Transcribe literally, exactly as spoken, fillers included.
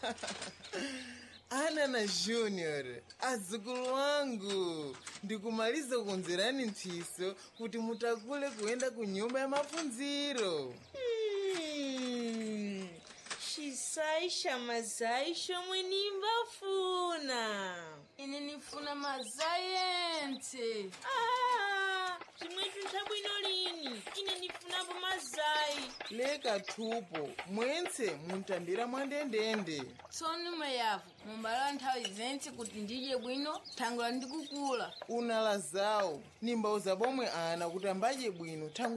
Ana na Junior, azukulu wangu, ndikumaliza kukonzerani nthiso kuti mutakule kuenda ku nyumba ya mafunziro. Hmm. Chisaisha mazai shomwe nimbafuna. Ine nifuna mazayense. Ah, chimwecho chabwino lini. Ine nifunapo mazai. Leka thupo, mwense muntambira mwandendende. Tsoni mayavu, mumbala nthawi zense kuti ndidye bwino, thangula ndikukula. Unala zawo, nimbauza bomwe ana kuti ambaje bwino.